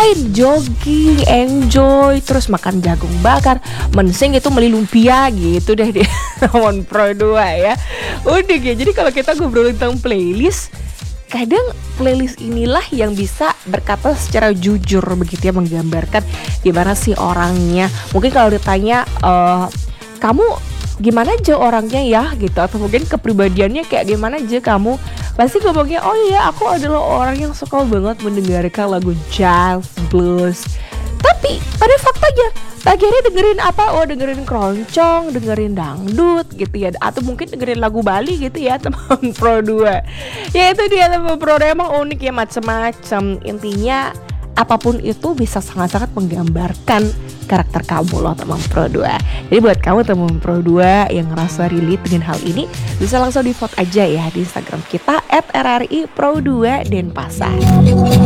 ngapain? Jogging, enjoy, terus makan jagung bakar, mensing itu beli lumpia gitu deh dia. Teman Pro 2 ya. Udah ya. Jadi kalau kita ngobrolin tentang playlist, kadang playlist inilah yang bisa berkata secara jujur begitu ya, menggambarkan gimana sih orangnya. Mungkin kalau ditanya kamu gimana aja orangnya ya gitu, atau mungkin kepribadiannya kayak gimana aja kamu, pasti ngomongnya oh iya aku adalah orang yang suka banget mendengarkan lagu jazz, blues. Tapi pada faktanya akhirnya dengerin apa? Oh dengerin keroncong, dengerin dangdut gitu ya, atau mungkin dengerin lagu Bali gitu ya teman Pro 2. Ya itu dia teman Pro 2, emang unik ya, macam-macam. Intinya apapun itu bisa sangat-sangat menggambarkan karakter kamu loh teman Pro 2. Jadi buat kamu teman Pro 2 yang ngerasa relate dengan hal ini, bisa langsung di vote aja ya di Instagram kita @rripro2denpasar.